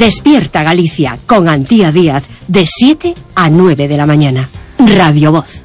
Despierta Galicia con Antía Díaz de 7 a 9 de la mañana. Radio Voz.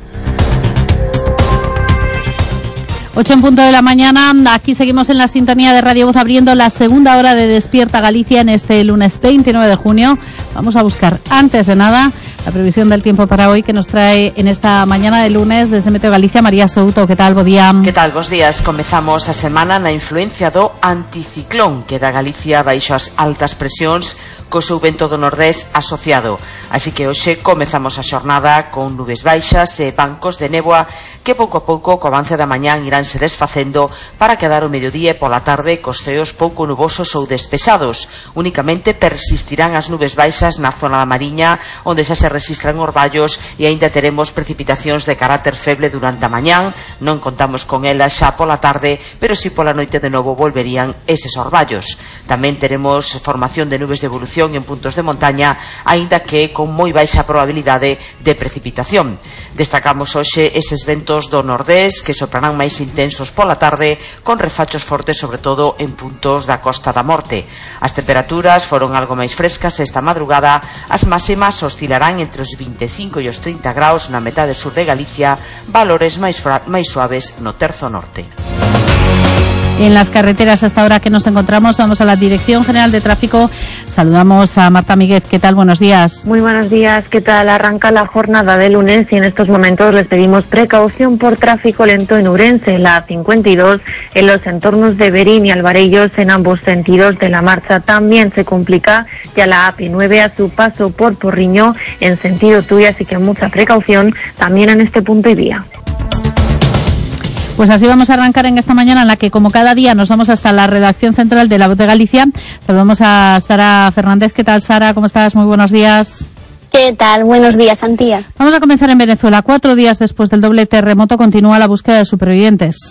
8 en punto de la mañana, aquí seguimos en la sintonía de Radio Voz abriendo la segunda hora de Despierta Galicia en este lunes 29 de junio. Vamos a buscar, antes de nada, la previsión del tiempo para hoy que nos trae en esta mañana de lunes desde Meteo Galicia, María Souto. Que tal, bo día? Que tal, bos días? Comezamos a semana na influencia do anticiclón que da Galicia baixo as altas presións co seu vento do nordés asociado. Así que hoxe comezamos a xornada con nubes baixas e bancos de néboa que pouco a pouco, co avance da mañán, irán se desfacendo para quedar o mediodía e pola tarde cos ceos pouco nubosos ou despexados. Únicamente persistirán as nubes baixas na zona da Mariña, onde xa se resistran orballos e aínda teremos precipitacións de carácter feble durante a mañán. Non contamos con elas xa pola tarde, pero si pola noite de novo volverían eses orballos. Tamén teremos formación de nubes de evolución en puntos de montaña, aínda que con moi baixa probabilidade de precipitación. Destacamos hoxe eses ventos do nordés que soprarán máis intensos pola tarde, con refachos fortes sobre todo en puntos da Costa da Morte. As temperaturas foron algo máis frescas esta madrugada, as máximas oscilarán entre os 25 e os 30 graus na metade sur de Galicia, valores máis suaves no terzo norte. En las carreteras hasta ahora que nos encontramos, vamos a la Dirección General de Tráfico. Saludamos a Marta Míguez. ¿Qué tal? Buenos días. Muy buenos días. ¿Qué tal? Arranca la jornada de lunes y en estos momentos les pedimos precaución por tráfico lento en Ourense, la A52, en los entornos de Berín y Alvarellos en ambos sentidos de la marcha. También se complica ya la AP9 a su paso por Porriño en sentido Turia, así que mucha precaución también en este punto y vía. Pues así vamos a arrancar en esta mañana en la que, como cada día, nos vamos hasta la redacción central de La Voz de Galicia. Saludamos a Sara Fernández. ¿Qué tal, Sara? ¿Cómo estás? Muy buenos días. ¿Qué tal? Buenos días, Antía. Vamos a comenzar en Venezuela. 4 días después del doble terremoto continúa la búsqueda de supervivientes.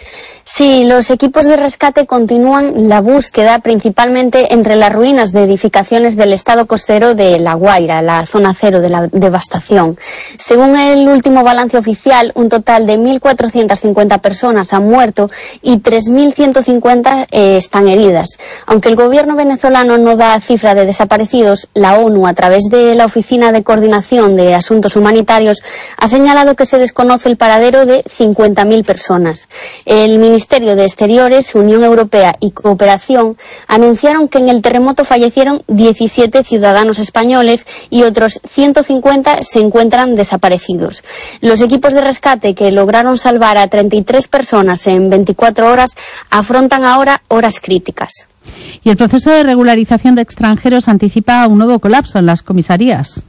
Sí, los equipos de rescate continúan la búsqueda principalmente entre las ruinas de edificaciones del estado costero de La Guaira, la zona cero de la devastación. Según el último balance oficial, un total de 1.450 personas han muerto y 3.150 están heridas. Aunque el gobierno venezolano no da cifra de desaparecidos, la ONU, a través de la Oficina de Coordinación de Asuntos Humanitarios, ha señalado que se desconoce el paradero de 50.000 personas. El Ministerio de Exteriores, Unión Europea y Cooperación anunciaron que en el terremoto fallecieron 17 ciudadanos españoles y otros 150 se encuentran desaparecidos. Los equipos de rescate, que lograron salvar a 33 personas en 24 horas, afrontan ahora horas críticas. Y el proceso de regularización de extranjeros anticipa un nuevo colapso en las comisarías.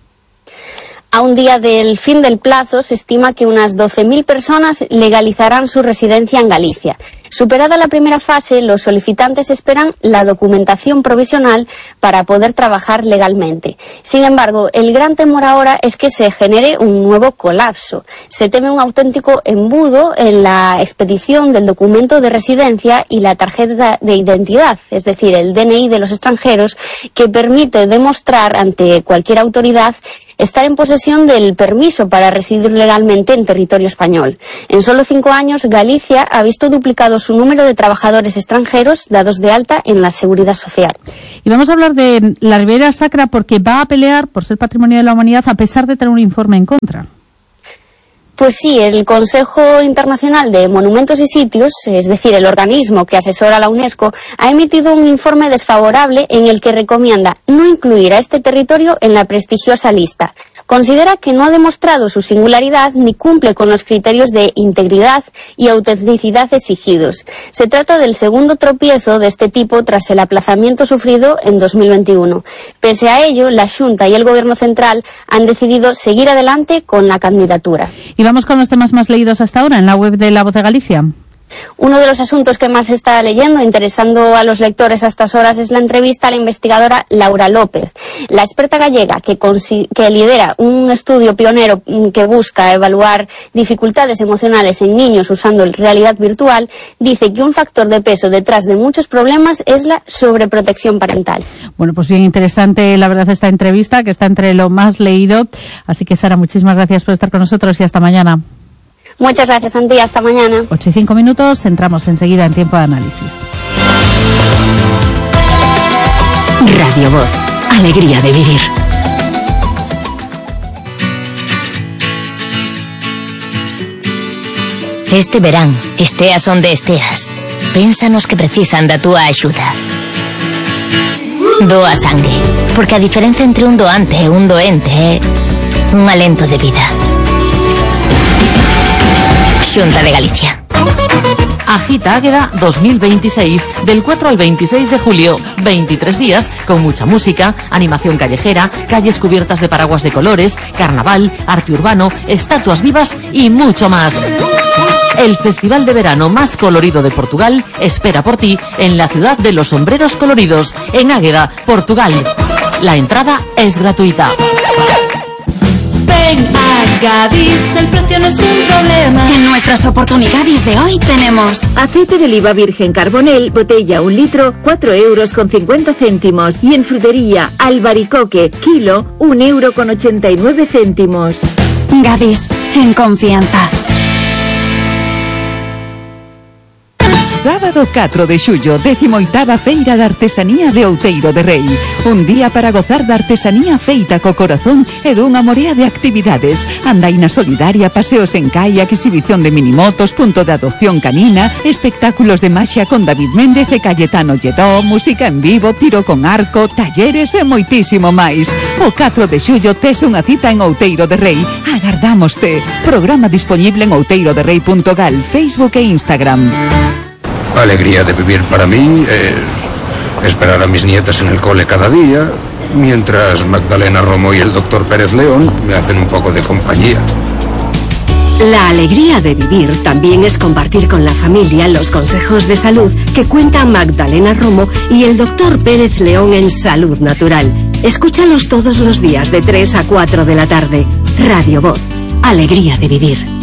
A un día del fin del plazo, se estima que unas 12.000 personas legalizarán su residencia en Galicia. Superada la primera fase, los solicitantes esperan la documentación provisional para poder trabajar legalmente. Sin embargo, el gran temor ahora es que se genere un nuevo colapso. Se teme un auténtico embudo en la expedición del documento de residencia y la tarjeta de identidad, es decir, el DNI de los extranjeros, que permite demostrar ante cualquier autoridad estar en posesión del permiso para residir legalmente en territorio español. En solo 5 años, Galicia ha visto duplicado su número de trabajadores extranjeros dados de alta en la Seguridad Social. Y vamos a hablar de la Ribeira Sacra porque va a pelear por ser Patrimonio de la Humanidad a pesar de tener un informe en contra. Pues sí, el Consejo Internacional de Monumentos y Sitios, es decir, el organismo que asesora a la UNESCO, ha emitido un informe desfavorable en el que recomienda no incluir a este territorio en la prestigiosa lista. Considera que no ha demostrado su singularidad ni cumple con los criterios de integridad y autenticidad exigidos. Se trata del segundo tropiezo de este tipo tras el aplazamiento sufrido en 2021. Pese a ello, la Xunta y el Gobierno Central han decidido seguir adelante con la candidatura. Y vamos con los temas más leídos hasta ahora en la web de La Voz de Galicia. Uno de los asuntos que más se está leyendo, interesando a los lectores a estas horas, es la entrevista a la investigadora Laura López. La experta gallega que lidera un estudio pionero que busca evaluar dificultades emocionales en niños usando realidad virtual, dice que un factor de peso detrás de muchos problemas es la sobreprotección parental. Bueno, pues bien interesante, la verdad, esta entrevista, que está entre lo más leído. Así que, Sara, muchísimas gracias por estar con nosotros y hasta mañana. Muchas gracias, Antía. Hasta mañana. 8:05, entramos enseguida en tiempo de análisis. Radio Voz, Alegría de vivir. Este verán, esteas onde esteas, pénsanos que precisan da túa axuda. Doa sangue, porque a diferencia entre un doante e un doente é un alento de vida. Xunta de Galicia. Agita Águeda 2026, del 4 al 26 de julio. 23 días con mucha música, animación callejera, calles cubiertas de paraguas de colores, carnaval, arte urbano, estatuas vivas y mucho más. El festival de verano más colorido de Portugal espera por ti en la ciudad de los sombreros coloridos, en Águeda, Portugal. La entrada es gratuita. Ven a Gadis, el precio no es un problema. En nuestras oportunidades de hoy tenemos aceite de oliva virgen Carbonell, botella 1 litro, 4,50 €. Y en frutería, albaricoque, kilo, 1,89 €. Gadis, en confianza. Sábado 4 de xullo, 18ª Feira de Artesanía de Outeiro de Rei. Un día para gozar da artesanía feita co corazón e dunha morea de actividades. Andaina solidaria, paseos en kayak, exhibición de minimotos, punto de adopción canina, espectáculos de maxia con David Méndez e Cayetano Lledó, música en vivo, tiro con arco, talleres e moitísimo máis. O 4 de xullo tes unha cita en Outeiro de Rei. Agardámoste. Programa disponible en outeiroderrei.gal, Facebook e Instagram. Alegría de vivir para mí es esperar a mis nietas en el cole cada día, mientras Magdalena Romo y el doctor Pérez León me hacen un poco de compañía. La alegría de vivir también es compartir con la familia los consejos de salud que cuentan Magdalena Romo y el doctor Pérez León en Salud Natural. Escúchalos todos los días de 3 a 4 de la tarde. Radio Voz. Alegría de vivir.